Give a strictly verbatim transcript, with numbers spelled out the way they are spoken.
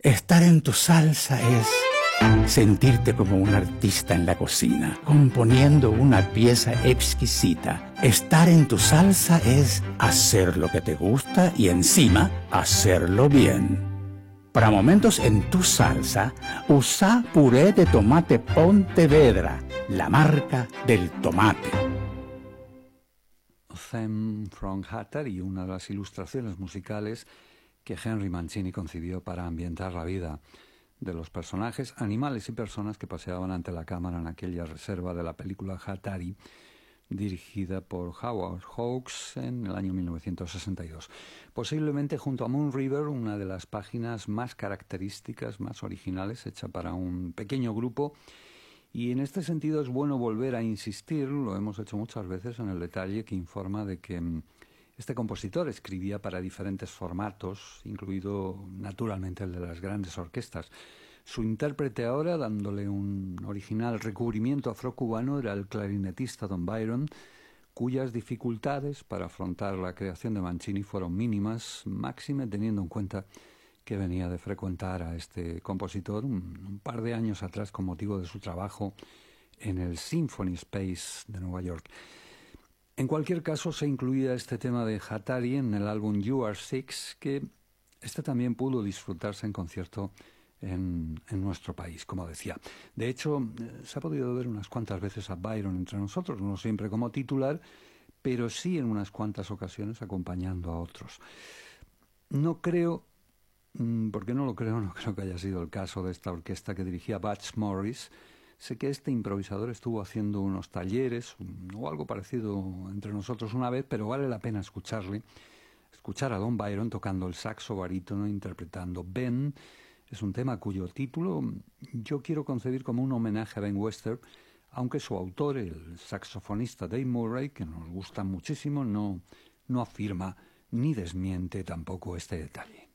Estar en tu salsa es sentirte como un artista en la cocina, componiendo una pieza exquisita. Estar en tu salsa es hacer lo que te gusta y encima hacerlo bien. Para momentos en tu salsa, usa puré de tomate Pontevedra, la marca del tomate. Theme from Hattari, una de las ilustraciones musicales que Henry Mancini concibió para ambientar la vida de los personajes, animales y personas que paseaban ante la cámara en aquella reserva de la película Hattari, dirigida por Howard Hawks en el año mil novecientos sesenta y dos. Posiblemente junto a Moon River, una de las páginas más características, más originales, hecha para un pequeño grupo. Y en este sentido es bueno volver a insistir, lo hemos hecho muchas veces, en el detalle que informa de que este compositor escribía para diferentes formatos, incluido naturalmente el de las grandes orquestas. Su intérprete ahora, dándole un original recubrimiento afrocubano, era el clarinetista Don Byron, cuyas dificultades para afrontar la creación de Mancini fueron mínimas, máxime teniendo en cuenta que venía de frecuentar a este compositor un, un par de años atrás con motivo de su trabajo en el Symphony Space de Nueva York. En cualquier caso, se incluía este tema de Hattari en el álbum You Are Six, que este también pudo disfrutarse en concierto en, en nuestro país, como decía. De hecho, eh, se ha podido ver unas cuantas veces a Byron entre nosotros, no siempre como titular, pero sí en unas cuantas ocasiones acompañando a otros. No creo, porque no lo creo, no creo que haya sido el caso de esta orquesta que dirigía Butch Morris. Sé que este improvisador estuvo haciendo unos talleres o algo parecido entre nosotros una vez, pero vale la pena escucharle, escuchar a Don Byron tocando el saxo barítono, interpretando Ben. Es un tema cuyo título yo quiero concebir como un homenaje a Ben Webster, aunque su autor, el saxofonista Dave Murray, que nos gusta muchísimo, no, no afirma ni desmiente tampoco este detalle.